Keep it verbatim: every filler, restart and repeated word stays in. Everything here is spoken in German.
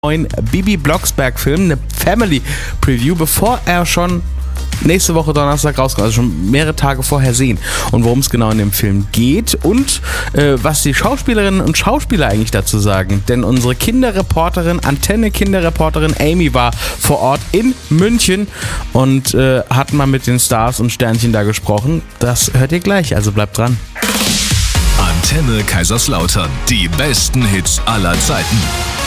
neuen Bibi Blocksberg-Film, eine Family-Preview, bevor er schon nächste Woche Donnerstag rauskommt, also schon mehrere Tage vorher sehen. Und worum es genau in dem Film geht und äh, was die Schauspielerinnen und Schauspieler eigentlich dazu sagen. Denn unsere Kinderreporterin, Antenne-Kinderreporterin Amy war vor Ort in München und äh, hat mal mit den Stars und Sternchen da gesprochen. Das hört ihr gleich, also bleibt dran. Antenne Kaiserslautern, die besten Hits aller Zeiten.